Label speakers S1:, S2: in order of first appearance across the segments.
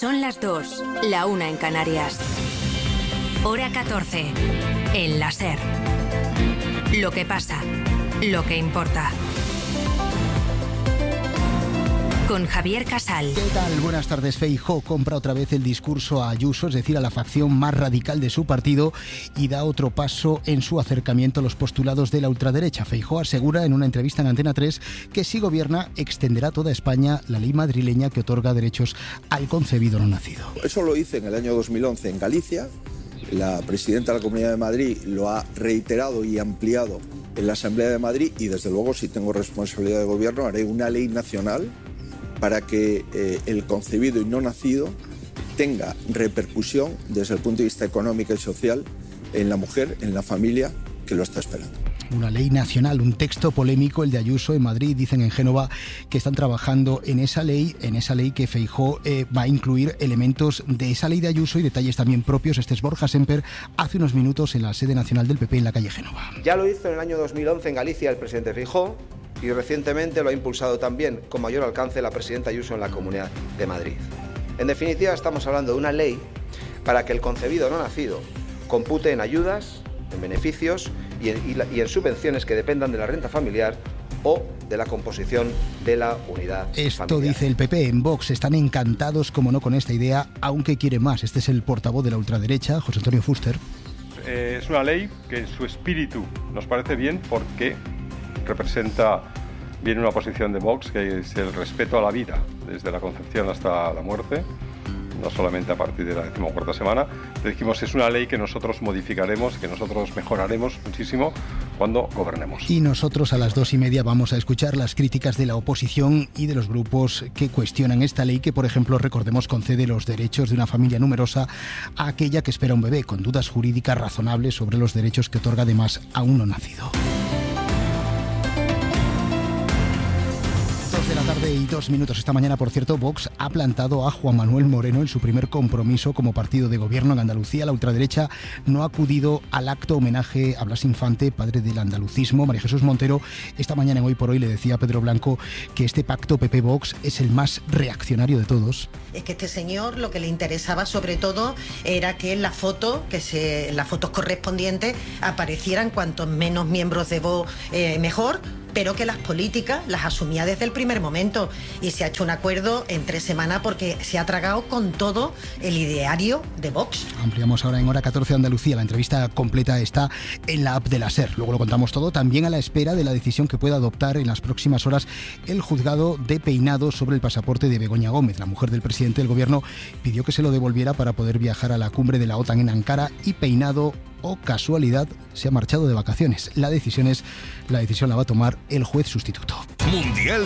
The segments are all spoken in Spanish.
S1: Son las 2, la 1 en Canarias. Hora 14, en la SER. Lo que pasa, lo que importa. Con Javier Casal.
S2: ¿Qué tal? Buenas tardes. Feijóo compra otra vez el discurso a Ayuso, es decir, a la facción más radical de su partido, y da otro paso en su acercamiento a los postulados de la ultraderecha. Feijóo asegura en una entrevista en Antena 3 que si gobierna extenderá a toda España la ley madrileña que otorga derechos al concebido no nacido.
S3: Eso lo hice en el año 2011 en Galicia. La presidenta de la Comunidad de Madrid lo ha reiterado y ampliado en la Asamblea de Madrid, y desde luego, si tengo responsabilidad de gobierno, haré una ley nacional para que el concebido y no nacido tenga repercusión desde el punto de vista económico y social en la mujer, en la familia que lo está esperando.
S2: Una ley nacional, un texto polémico, el de Ayuso en Madrid. Dicen en Génova que están trabajando en esa ley que Feijóo va a incluir elementos de esa ley de Ayuso y detalles también propios. Este es Borja Semper, hace unos minutos en la sede nacional del PP en la calle Génova.
S4: Ya lo hizo en el año 2011 en Galicia el presidente Feijóo, y recientemente lo ha impulsado también con mayor alcance la presidenta Ayuso en la Comunidad de Madrid. En definitiva, estamos hablando de una ley para que el concebido no nacido compute en ayudas, en beneficios y en subvenciones que dependan de la renta familiar o de la composición de la unidad
S2: Esto
S4: familiar.
S2: Dice el PP. En Vox están encantados, como no, con esta idea, aunque quiere más. Este es el portavoz de la ultraderecha, José Antonio Fuster.
S5: Es una ley que en su espíritu nos parece bien porque representa bien una posición de Vox, que es el respeto a la vida, desde la concepción hasta la muerte, no solamente a partir de la 14ª semana. Le dijimos, es una ley que nosotros modificaremos, que nosotros mejoraremos muchísimo cuando gobernemos.
S2: Y nosotros a las 2:30 vamos a escuchar las críticas de la oposición y de los grupos que cuestionan esta ley que, por ejemplo, recordemos, concede los derechos de una familia numerosa a aquella que espera un bebé, con dudas jurídicas razonables sobre los derechos que otorga además a un no nacido. 2:02 esta mañana, por cierto, Vox ha plantado a Juan Manuel Moreno en su primer compromiso como partido de gobierno en Andalucía. La ultraderecha no ha acudido al acto homenaje a Blas Infante, padre del andalucismo. María Jesús Montero esta mañana en Hoy por Hoy le decía a Pedro Blanco que este pacto PP-Vox es el más reaccionario de todos.
S6: Es que este señor lo que le interesaba sobre todo era que en la foto, en las fotos correspondientes, aparecieran cuantos menos miembros de Vox mejor, pero que las políticas las asumía desde el primer momento, y se ha hecho un acuerdo en 3 semanas porque se ha tragado con todo el ideario de Vox. Ampliamos ahora en Hora 14 Andalucía. La entrevista completa está en la app de la SER. Luego lo contamos todo, también a la espera de la decisión que pueda adoptar en las próximas horas el juzgado de Peinado sobre el pasaporte de Begoña Gómez. La mujer del presidente del gobierno pidió que se lo devolviera para poder viajar a la cumbre de la OTAN en Ankara, y Peinado, o casualidad, se ha marchado de vacaciones. La decisión la va a tomar el juez sustituto.
S7: Mundial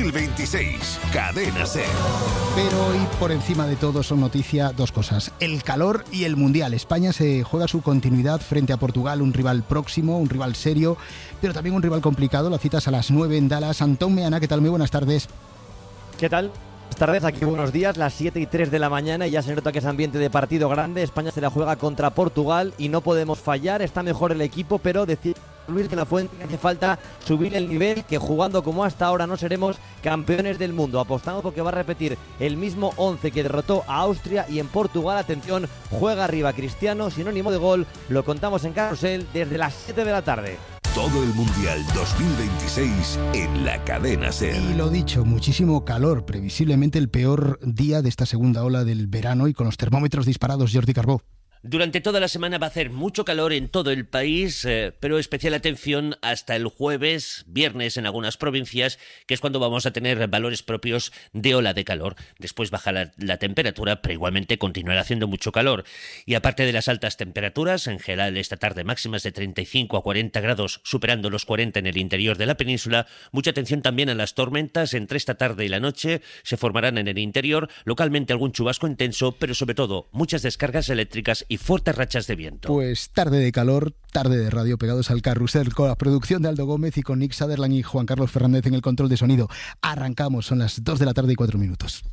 S7: 2026, Cadena SER.
S2: Pero hoy, por encima de todo, son noticia dos cosas: el calor y el Mundial. España se juega su continuidad frente a Portugal, un rival próximo, un rival serio, pero también un rival complicado. La cita es a las 9 en Dallas. Antón Meana, ¿qué tal? Muy buenas tardes.
S8: ¿Qué tal? Buenas tardes, aquí buenos días, las 7:03 de la mañana, y ya se nota que es ambiente de partido grande. España se la juega contra Portugal y no podemos fallar. Está mejor el equipo, pero decir Luis que la Fuente hace falta subir el nivel, que jugando como hasta ahora no seremos campeones del mundo. Apostamos porque va a repetir el mismo 11 que derrotó a Austria, y en Portugal, atención, juega arriba Cristiano, sinónimo de gol. Lo contamos en Carrusel desde las 7 de la tarde.
S7: Todo el Mundial 2026 en la Cadena SER.
S2: Y lo dicho, muchísimo calor, previsiblemente el peor día de esta segunda ola del verano, y con los termómetros disparados. Jordi Carbó.
S9: Durante toda la semana va a hacer mucho calor en todo el país, pero especial atención hasta el jueves, viernes en algunas provincias, que es cuando vamos a tener valores propios de ola de calor. Después baja la temperatura, pero igualmente continuará haciendo mucho calor. Y aparte de las altas temperaturas, en general esta tarde máximas de 35 a 40 grados, superando los 40 en el interior de la península. Mucha atención también a las tormentas. Entre esta tarde y la noche se formarán en el interior, localmente algún chubasco intenso, pero sobre todo muchas descargas eléctricas y fuertes rachas de viento.
S2: Pues tarde de calor, tarde de radio, pegados al carrusel, con la producción de Aldo Gómez y con Nick Sutherland y Juan Carlos Fernández en el control de sonido. Arrancamos, son las 2 de la tarde y 4 minutos.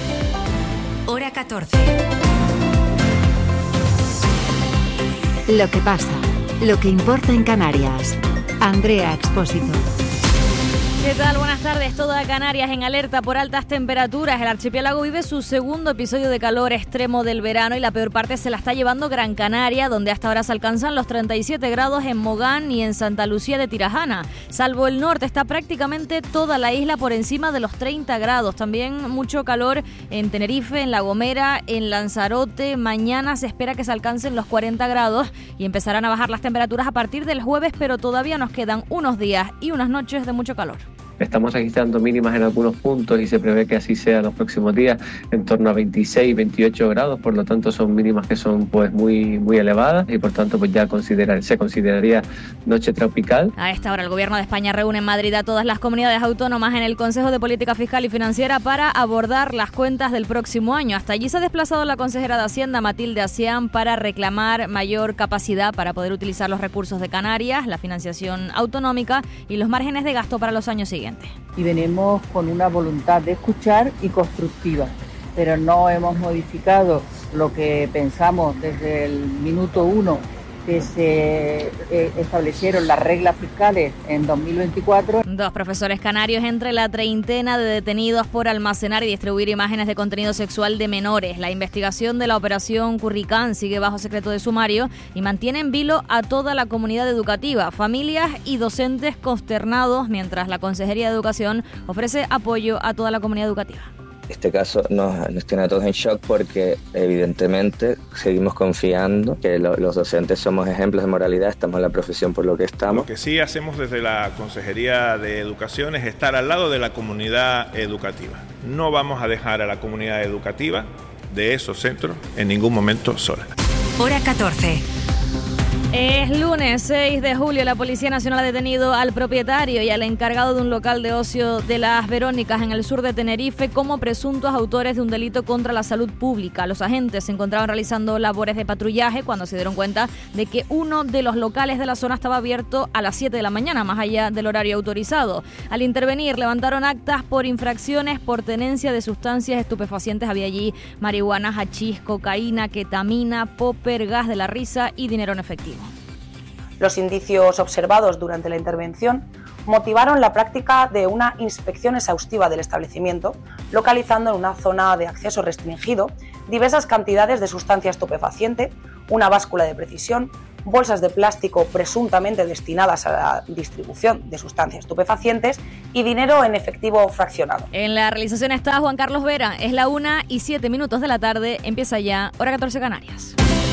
S1: Hora 14.
S10: Lo que pasa, lo que importa en Canarias. Andrea Expósito.
S11: ¿Qué tal? Buenas tardes. Toda Canarias en alerta por altas temperaturas. El archipiélago vive su segundo episodio de calor extremo del verano y la peor parte se la está llevando Gran Canaria, donde hasta ahora se alcanzan los 37 grados en Mogán y en Santa Lucía de Tirajana. Salvo el norte, está prácticamente toda la isla por encima de los 30 grados. También mucho calor en Tenerife, en La Gomera, en Lanzarote. Mañana se espera que se alcancen los 40 grados y empezarán a bajar las temperaturas a partir del jueves, pero todavía nos quedan unos días y unas noches de mucho calor.
S12: Estamos registrando mínimas en algunos puntos y se prevé que así sea los próximos días, en torno a 26, 28 grados, por lo tanto son mínimas que son pues muy elevadas y por tanto pues ya se consideraría noche tropical.
S11: A esta hora el Gobierno de España reúne en Madrid a todas las comunidades autónomas en el Consejo de Política Fiscal y Financiera para abordar las cuentas del próximo año. Hasta allí se ha desplazado la consejera de Hacienda, Matilde Asián, para reclamar mayor capacidad para poder utilizar los recursos de Canarias, la financiación autonómica y los márgenes de gasto para los años siguientes.
S13: Y venimos con una voluntad de escuchar y constructiva, pero no hemos modificado lo que pensamos desde el minuto 1 que se establecieron las reglas fiscales en 2024.
S11: 2 profesores canarios entre la treintena de detenidos por almacenar y distribuir imágenes de contenido sexual de menores. La investigación de la operación Curricán sigue bajo secreto de sumario y mantiene en vilo a toda la comunidad educativa, familias y docentes consternados, mientras la Consejería de Educación ofrece apoyo a toda la comunidad educativa.
S14: Este caso nos tiene a todos en shock porque evidentemente seguimos confiando que los docentes somos ejemplos de moralidad, estamos en la profesión por lo que estamos.
S15: Lo que sí hacemos desde la Consejería de Educación es estar al lado de la comunidad educativa. No vamos a dejar a la comunidad educativa de esos centros en ningún momento sola.
S1: Hora 14.
S11: Es lunes 6 de julio. La Policía Nacional ha detenido al propietario y al encargado de un local de ocio de Las Verónicas en el sur de Tenerife como presuntos autores de un delito contra la salud pública. Los agentes se encontraban realizando labores de patrullaje cuando se dieron cuenta de que uno de los locales de la zona estaba abierto a las 7 de la mañana, más allá del horario autorizado. Al intervenir, levantaron actas por infracciones por tenencia de sustancias estupefacientes. Había allí marihuana, hachís, cocaína, ketamina, popper, gas de la risa y dinero en efectivo.
S16: Los indicios observados durante la intervención motivaron la práctica de una inspección exhaustiva del establecimiento, localizando en una zona de acceso restringido diversas cantidades de sustancia estupefaciente, una báscula de precisión, bolsas de plástico presuntamente destinadas a la distribución de sustancias estupefacientes y dinero en efectivo fraccionado.
S11: En la realización está Juan Carlos Vera. Es la 1:07 de la tarde. Empieza ya Hora 14 Canarias.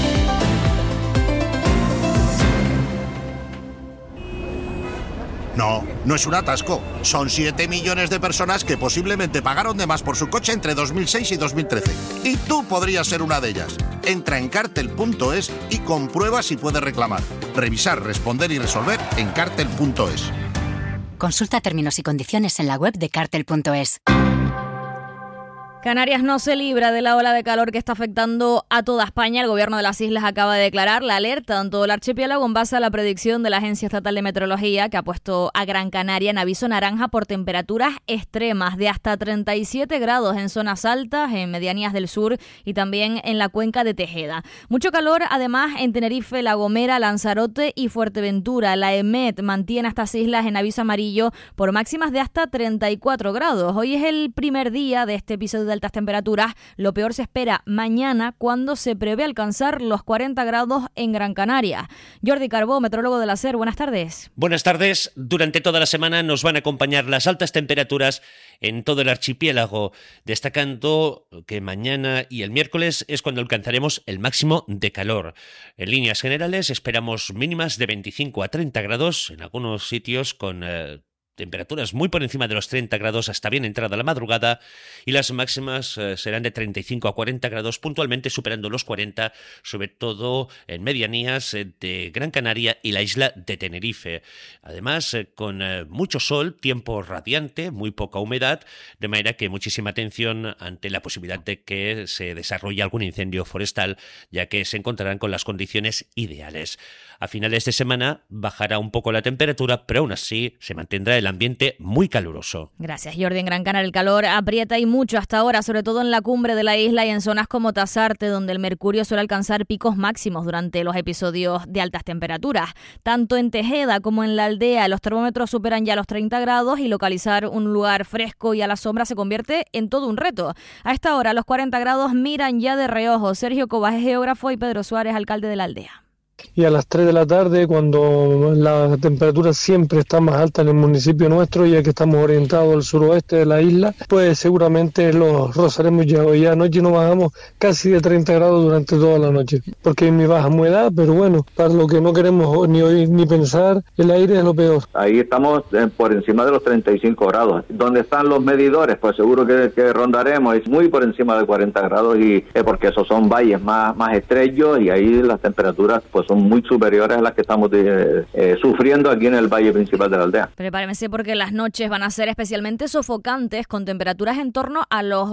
S17: No es un atasco. Son 7 millones de personas que posiblemente pagaron de más por su coche entre 2006 y 2013. Y tú podrías ser una de ellas. Entra en cartel.es y comprueba si puedes reclamar. Revisar, responder y resolver en cartel.es.
S10: Consulta términos y condiciones en la web de cartel.es.
S11: Canarias no se libra de la ola de calor que está afectando a toda España. El gobierno de las islas acaba de declarar la alerta en todo el archipiélago en base a la predicción de la Agencia Estatal de Meteorología, que ha puesto a Gran Canaria en aviso naranja por temperaturas extremas de hasta 37 grados en zonas altas, en medianías del sur y también en la cuenca de Tejeda. Mucho calor además en Tenerife, La Gomera, Lanzarote y Fuerteventura. La EMET mantiene a estas islas en aviso amarillo por máximas de hasta 34 grados. Hoy es el primer día de este episodio de altas temperaturas. Lo peor se espera mañana, cuando se prevé alcanzar los 40 grados en Gran Canaria. Jordi Carbó, metrólogo de la SER, buenas tardes.
S9: Buenas tardes. Durante toda la semana nos van a acompañar las altas temperaturas en todo el archipiélago, destacando que mañana y el miércoles es cuando alcanzaremos el máximo de calor. En líneas generales esperamos mínimas de 25 a 30 grados, en algunos sitios con temperaturas muy por encima de los 30 grados hasta bien entrada la madrugada, y las máximas serán de 35 a 40 grados, puntualmente superando los 40, sobre todo en medianías de Gran Canaria y la isla de Tenerife. Además, con mucho sol, tiempo radiante, muy poca humedad, de manera que muchísima atención ante la posibilidad de que se desarrolle algún incendio forestal, ya que se encontrarán con las condiciones ideales. A finales de semana bajará un poco la temperatura, pero aún así se mantendrá el el ambiente muy caluroso.
S11: Gracias, Jordi. En Gran Canaria el calor aprieta y mucho hasta ahora, sobre todo en la cumbre de la isla y en zonas como Tasarte, donde el mercurio suele alcanzar picos máximos durante los episodios de altas temperaturas. Tanto en Tejeda como en la aldea, los termómetros superan ya los 30 grados y localizar un lugar fresco y a la sombra se convierte en todo un reto. A esta hora, los 40 grados miran ya de reojo. Sergio Cobas es geógrafo y Pedro Suárez, alcalde de la aldea.
S18: Y a las 3 de la tarde, cuando la temperatura siempre está más alta en el municipio nuestro, ya que estamos orientados al suroeste de la isla, pues seguramente los rozaremos ya. Hoy anoche nos bajamos casi de 30 grados durante toda la noche, porque hay mi baja humedad, pero bueno, para lo que no queremos ni oír ni pensar, el aire es lo peor.
S19: Ahí estamos por encima de los 35 grados. ¿Dónde están los medidores? Pues seguro que rondaremos, es muy por encima de 40 grados, y porque esos son valles más estrechos, y ahí las temperaturas pues son muy superiores a las que estamos sufriendo aquí en el valle principal de la aldea.
S11: Prepárense porque las noches van a ser especialmente sofocantes, con temperaturas en torno a los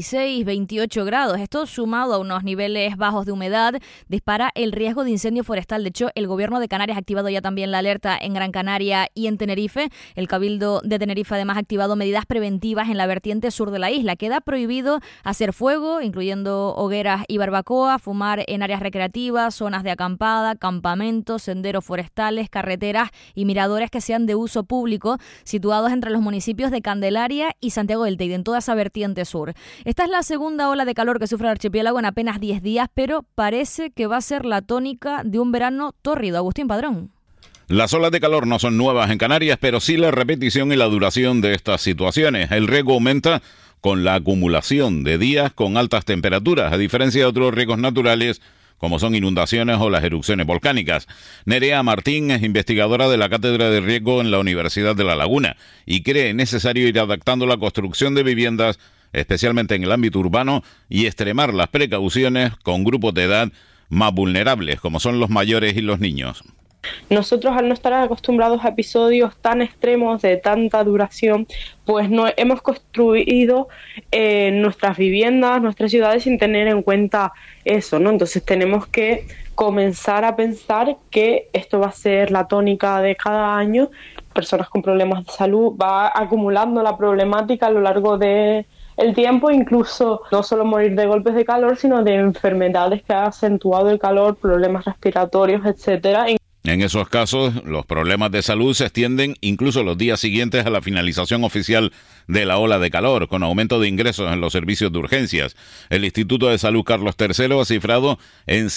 S11: 26-28 grados. Esto, sumado a unos niveles bajos de humedad, dispara el riesgo de incendio forestal. De hecho, el Gobierno de Canarias ha activado ya también la alerta en Gran Canaria y en Tenerife. El Cabildo de Tenerife además ha activado medidas preventivas en la vertiente sur de la isla. Queda prohibido hacer fuego, incluyendo hogueras y barbacoa, fumar en áreas recreativas, zonas de acampada, campamentos, senderos forestales, carreteras y miradores que sean de uso público, situados entre los municipios de Candelaria y Santiago del Teide, en toda esa vertiente sur. Esta es la segunda ola de calor que sufre el archipiélago en apenas 10 días, pero parece que va a ser la tónica de un verano tórrido. Agustín Padrón.
S20: Las olas de calor no son nuevas en Canarias, pero sí la repetición y la duración de estas situaciones. El riesgo aumenta con la acumulación de días con altas temperaturas, a diferencia de otros riesgos naturales como son inundaciones o las erupciones volcánicas. Nerea Martín es investigadora de la Cátedra de Riesgo en la Universidad de La Laguna y cree necesario ir adaptando la construcción de viviendas, especialmente en el ámbito urbano, y extremar las precauciones con grupos de edad más vulnerables, como son los mayores y los niños.
S21: Nosotros, al no estar acostumbrados a episodios tan extremos de tanta duración, pues no hemos construido nuestras viviendas, nuestras ciudades sin tener en cuenta eso, ¿no? Entonces tenemos que comenzar a pensar que esto va a ser la tónica de cada año. Personas con problemas de salud, va acumulando la problemática a lo largo de el tiempo, incluso no solo morir de golpes de calor, sino de enfermedades que ha acentuado el calor, problemas respiratorios, etcétera.
S20: En esos casos, los problemas de salud se extienden incluso los días siguientes a la finalización oficial de la ola de calor, con aumento de ingresos en los servicios de urgencias. El Instituto de Salud Carlos III ha cifrado en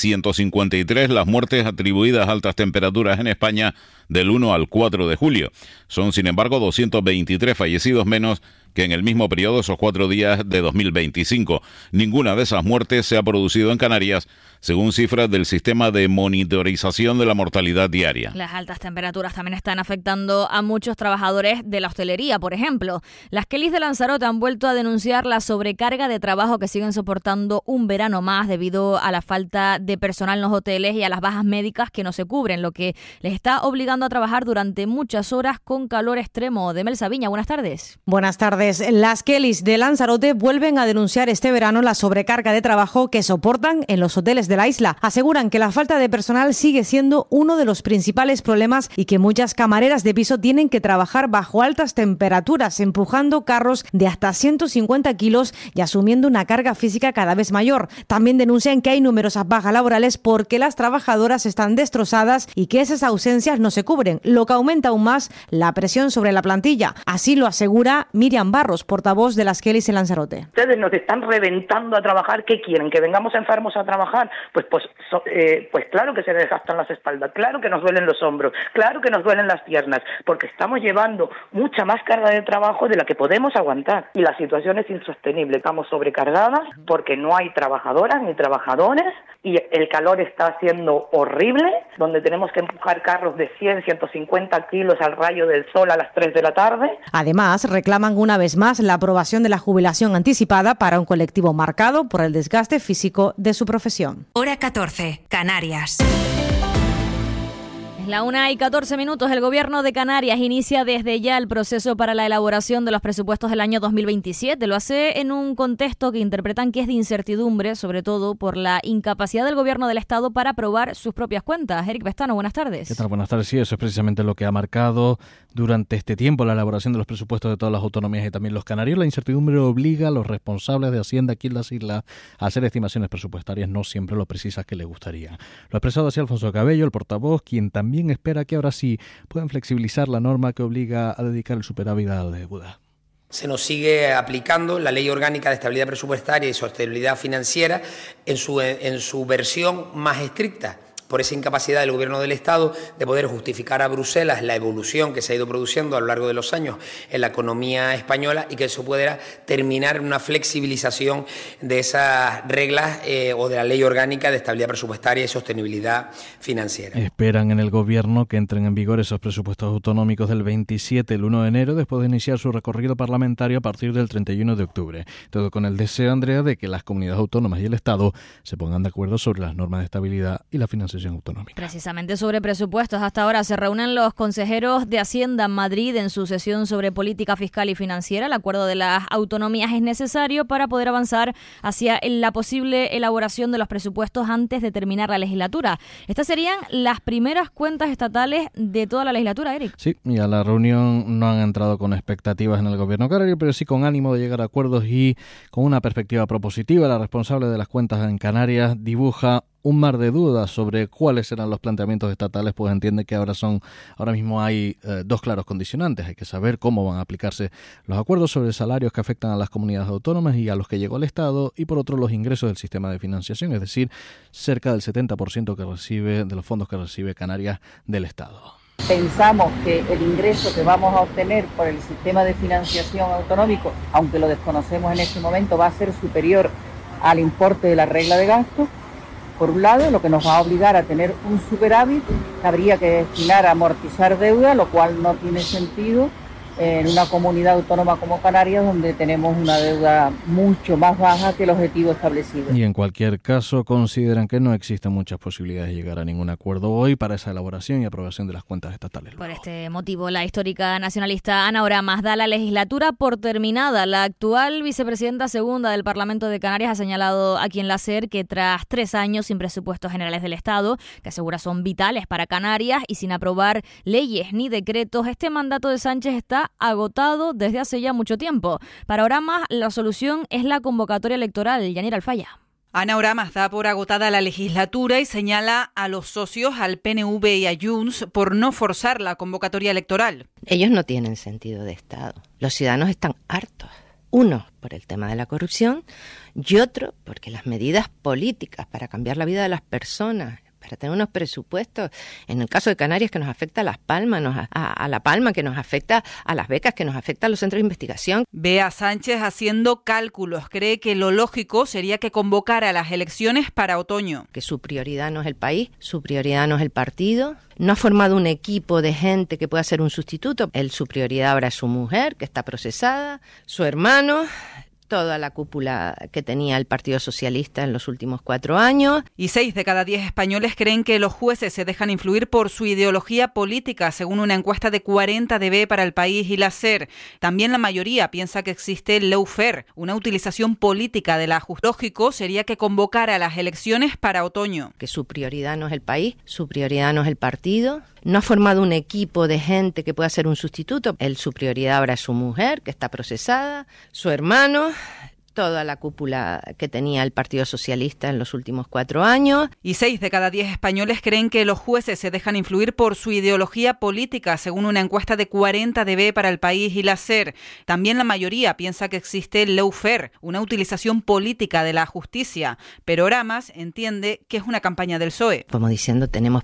S20: 153 las muertes atribuidas a altas temperaturas en España del 1 al 4 de julio. Son, sin embargo, 223 fallecidos menos que en el mismo periodo, esos 4 días de 2025. Ninguna de esas muertes se ha producido en Canarias, según cifras del Sistema de Monitorización de la Mortalidad Diaria.
S11: Las altas temperaturas también están afectando a muchos trabajadores de la hostelería, por ejemplo. Las Kellys de Lanzarote han vuelto a denunciar la sobrecarga de trabajo que siguen soportando un verano más debido a la falta de personal en los hoteles y a las bajas médicas que no se cubren, lo que les está obligando a trabajar durante muchas horas con calor extremo. Demelsa Viña, buenas tardes.
S22: Buenas tardes. Las Kellys de Lanzarote vuelven a denunciar este verano la sobrecarga de trabajo que soportan en los hoteles de la isla. Aseguran que la falta de personal sigue siendo uno de los principales problemas y que muchas camareras de piso tienen que trabajar bajo altas temperaturas, empujando carros de hasta 150 kilos y asumiendo una carga física cada vez mayor. También denuncian que hay numerosas bajas laborales porque las trabajadoras están destrozadas y que esas ausencias no se cubren, lo que aumenta aún más la presión sobre la plantilla. Así lo asegura Miriam Barros, portavoz de las Kellys en Lanzarote.
S23: Ustedes nos están reventando a trabajar. ¿Qué quieren? ¿Que vengamos enfermos a trabajar? Pues claro que se desgastan las espaldas, claro que nos duelen los hombros, claro que nos duelen las piernas, porque estamos llevando mucha más carga de trabajo de la que podemos aguantar. Y la situación es insostenible. Estamos sobrecargadas porque no hay trabajadoras ni trabajadores y el calor está siendo horrible, donde tenemos que empujar carros de 100, 150 kilos al rayo del sol a las 3 de la tarde.
S22: Además, reclaman una vez más la aprobación de la jubilación anticipada para un colectivo marcado por el desgaste físico de su profesión.
S1: Hora 14, Canarias.
S11: La 1:14. El Gobierno de Canarias inicia desde ya el proceso para la elaboración de los presupuestos del año 2027. Lo hace en un contexto que interpretan que es de incertidumbre, sobre todo por la incapacidad del Gobierno del Estado para aprobar sus propias cuentas. Eric Pestano, buenas tardes.
S3: ¿Qué tal? Buenas tardes. Sí, eso es precisamente lo que ha marcado durante este tiempo la elaboración de los presupuestos de todas las autonomías y también los canarios. La incertidumbre obliga a los responsables de Hacienda aquí en las islas a hacer estimaciones presupuestarias no siempre lo precisas que les gustaría. Lo ha expresado así Alfonso Cabello, el portavoz, quien también espera que ahora sí puedan flexibilizar la norma que obliga a dedicar el superávit a la deuda.
S4: Se nos sigue aplicando la Ley Orgánica de Estabilidad Presupuestaria y Sostenibilidad Financiera en su versión más estricta, por esa incapacidad del Gobierno del Estado de poder justificar a Bruselas la evolución que se ha ido produciendo a lo largo de los años en la economía española y que eso pudiera terminar en una flexibilización de esas reglas o de la Ley Orgánica de Estabilidad Presupuestaria y Sostenibilidad Financiera.
S3: Esperan en el Gobierno que entren en vigor esos presupuestos autonómicos del 27, el 1 de enero, después de iniciar su recorrido parlamentario a partir del 31 de octubre. Todo con el deseo, Andrea, de que las comunidades autónomas y el Estado se pongan de acuerdo sobre las normas de estabilidad y la financiación autonómica.
S11: Precisamente sobre presupuestos, hasta ahora se reúnen los consejeros de Hacienda en Madrid en su sesión sobre política fiscal y financiera. El acuerdo de las autonomías es necesario para poder avanzar hacia la posible elaboración de los presupuestos antes de terminar la legislatura. Estas serían las primeras cuentas estatales de toda la legislatura, Eric.
S3: Sí, y a la reunión no han entrado con expectativas en el gobierno canario, pero sí con ánimo de llegar a acuerdos y con una perspectiva propositiva. La responsable de las cuentas en Canarias dibuja un mar de dudas sobre cuáles serán los planteamientos estatales, pues entiende que ahora mismo hay dos claros condicionantes. Hay que saber cómo van a aplicarse los acuerdos sobre salarios que afectan a las comunidades autónomas y a los que llegó el Estado, y por otro los ingresos del sistema de financiación, es decir, cerca del 70% que recibe de los fondos que recibe Canarias del Estado.
S13: Pensamos que el ingreso que vamos a obtener por el sistema de financiación autonómico, aunque lo desconocemos en este momento, va a ser superior al importe de la regla de gasto. Por un lado, lo que nos va a obligar a tener un superávit que habría que destinar a amortizar deuda, lo cual no tiene sentido en una comunidad autónoma como Canarias, donde tenemos una deuda mucho más baja que el objetivo establecido.
S3: Y en cualquier caso, consideran que no existen muchas posibilidades de llegar a ningún acuerdo hoy para esa elaboración y aprobación de las cuentas estatales.
S11: Por este motivo, la histórica nacionalista Ana Oramas da la legislatura por terminada. La actual vicepresidenta segunda del Parlamento de Canarias ha señalado aquí en la SER que tras 3 años sin presupuestos generales del Estado, que asegura son vitales para Canarias, y sin aprobar leyes ni decretos, este mandato de Sánchez está agotado desde hace ya mucho tiempo. Para Oramas, la solución es la convocatoria electoral. Yanira Alfaya.
S5: Ana Oramas da por agotada la legislatura y señala a los socios, al PNV y a Junts, por no forzar la convocatoria electoral.
S24: Ellos no tienen sentido de Estado. Los ciudadanos están hartos. Uno, por el tema de la corrupción, y otro, porque las medidas políticas para cambiar la vida de las personas, para tener unos presupuestos, en el caso de Canarias, que nos afecta a Las Palmas, a La Palma, que nos afecta a las becas, que nos afecta a los centros de investigación.
S5: Ve a Sánchez haciendo cálculos. Cree que lo lógico sería que convocara las elecciones para otoño.
S24: Que su prioridad no es el país, su prioridad no es el partido. No ha formado un equipo de gente que pueda ser un sustituto. Su prioridad ahora es su mujer, que está procesada, su hermano, toda la cúpula que tenía el Partido Socialista en los últimos 4 años.
S5: Y 6 de cada 10 españoles creen que los jueces se dejan influir por su ideología política, según una encuesta de 40DB para El País y la SER. También la mayoría piensa que existe lawfare, una utilización política de la justicia. Lógico sería que convocara las elecciones para otoño.
S24: Que su prioridad no es el país, su prioridad no es el partido. No ha formado un equipo de gente que pueda ser un sustituto. Su prioridad ahora es su mujer, que está procesada, su hermano, toda la cúpula que tenía el Partido Socialista en los últimos 4 años.
S5: Y 6 de cada 10 españoles creen que los jueces se dejan influir por su ideología política, según una encuesta de 40DB para El País y la SER. También la mayoría piensa que existe lawfare, una utilización política de la justicia. Pero Oramas entiende que es una campaña del PSOE.
S24: Como diciendo, tenemos